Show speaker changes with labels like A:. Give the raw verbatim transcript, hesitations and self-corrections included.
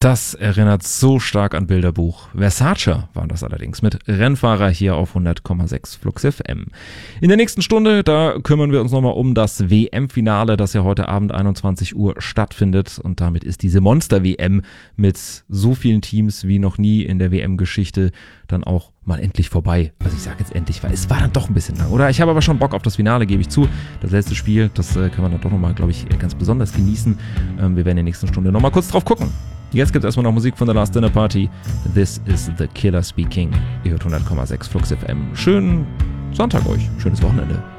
A: Das erinnert so stark an Bilderbuch. Versace waren das allerdings mit Rennfahrer hier auf hundert Komma sechs Flux F M. In der nächsten Stunde, da kümmern wir uns nochmal um das W M-Finale, das ja heute Abend einundzwanzig Uhr stattfindet. Und damit ist diese Monster-W M mit so vielen Teams wie noch nie in der W M-Geschichte dann auch mal endlich vorbei. Also ich sage jetzt endlich, weil es war dann doch ein bisschen lang, oder? Ich habe aber schon Bock auf das Finale, gebe ich zu. Das letzte Spiel, das äh, kann man dann doch nochmal, glaube ich, ganz besonders genießen. Ähm, wir werden in der nächsten Stunde nochmal kurz drauf gucken. Jetzt gibt es erstmal noch Musik von The Last Dinner Party. This is the Killer Speaking. Ihr hört hundert Komma sechs Flux F M. Schönen Sonntag euch, schönes Wochenende.